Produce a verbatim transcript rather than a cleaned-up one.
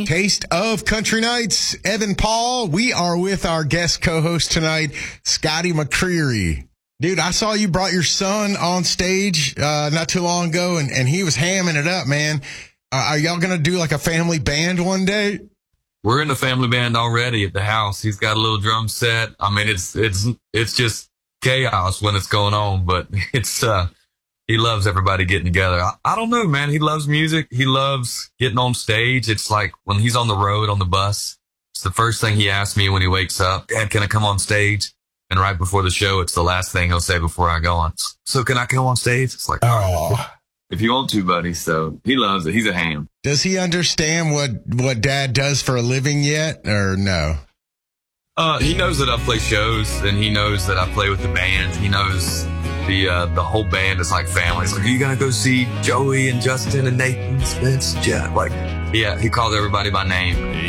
Taste of Country Nights. Evan Paul, we are with our guest co-host tonight, Scotty McCreery. Dude, I saw you brought your son on stage uh, not too long ago, and, and he was hamming it up, man. Uh, are y'all going to do like a family band one day? We're in the family band already at the house. He's got a little drum set. I mean, it's it's it's just chaos when it's going on, but it's uh he loves everybody getting together. I, I don't know, man. He loves music. He loves getting on stage. It's like when he's on the road on the bus, it's the first thing he asks me when he wakes up. Dad, can I come on stage? And right before the show, it's the last thing he'll say before I go on. So can I come on stage? It's like, oh, if you want to, buddy. So he loves it. He's a ham. Does he understand what, what Dad does for a living yet, or no? Uh, he knows that I play shows, and he knows that I play with the band. He knows the uh, the whole band is like family. He's like, are you going to go see Joey and Justin and Nathan Spence? Yeah, like, yeah, he calls everybody by name.